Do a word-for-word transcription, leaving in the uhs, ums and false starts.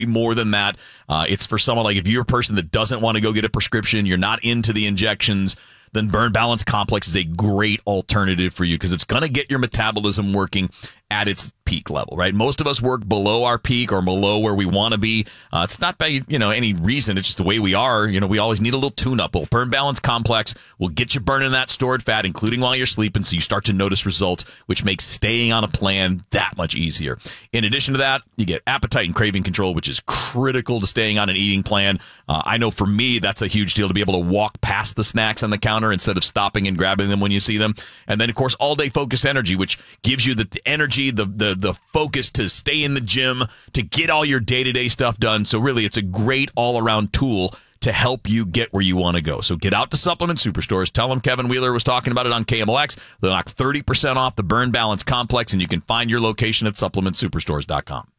more than that. Uh, it's for someone like if you're a person that doesn't want to go get a prescription, you're not into the injections, then Burn Balance Complex is a great alternative for you because it's going to get your metabolism working at its peak level, right? Most of us work below our peak or below where we want to be. Uh, it's not by, you know, any reason. It's just the way we are. You know, we always need a little tune-up. Well, Burn Balance Complex will get you burning that stored fat, including while you're sleeping, so you start to notice results, which makes staying on a plan that much easier. In addition to that, you get appetite and craving control, which is critical to staying on an eating plan. Uh, I know for me, that's a huge deal to be able to walk past the snacks on the counter instead of stopping and grabbing them when you see them. And then, of course, all-day focus energy, which gives you the energy, the the the focus to stay in the gym, to get all your day-to-day stuff done. So really, it's a great all-around tool to help you get where you want to go. So get out to Supplement Superstores. Tell them Kevin Wheeler was talking about it on K M L X. They'll knock thirty percent off the Burn Balance Complex, and you can find your location at supplement superstores dot com.